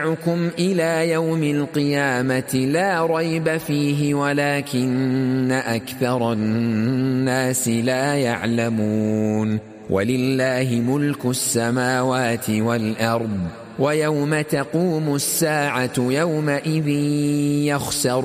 إلى يوم القيامة لا ريب فيه ولكن أكثر الناس لا يعلمون ولله ملك السماوات والأرض ويوم تقوم الساعة يومئذ يخسر